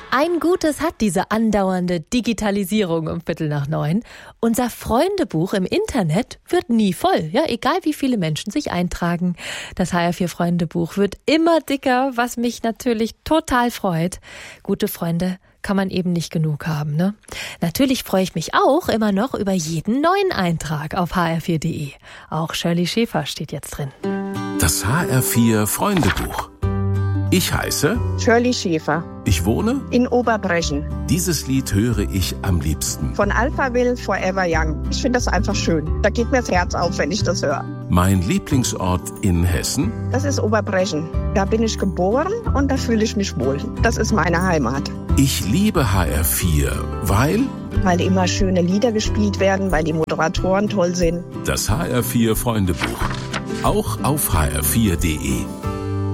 Ein Gutes hat diese andauernde Digitalisierung um 8:45. Unser Freundebuch im Internet wird nie voll, ja, egal wie viele Menschen sich eintragen. Das HR4 Freundebuch wird immer dicker, was mich natürlich total freut. Gute Freunde kann man eben nicht genug haben, ne? Natürlich freue ich mich auch immer noch über jeden neuen Eintrag auf hr4.de. Auch Shirley Schäfer steht jetzt drin. Das HR4 Freundebuch. Ich heiße Shirley Schäfer. Ich wohne In Oberbrechen. Dieses Lied höre ich am liebsten. Von Alphaville Forever Young. Ich finde das einfach schön. Da geht mir das Herz auf, wenn ich das höre. Mein Lieblingsort in Hessen? Das ist Oberbrechen. Da bin ich geboren und da fühle ich mich wohl. Das ist meine Heimat. Ich liebe HR4, weil immer schöne Lieder gespielt werden, weil die Moderatoren toll sind. das HR4 Freundebuch. Auch auf hr4.de.